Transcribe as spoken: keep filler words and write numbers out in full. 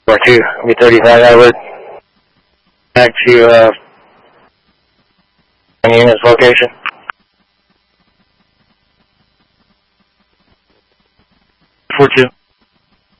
Or two, be thirty-five, I would. Back to, uh, unit's location. four two.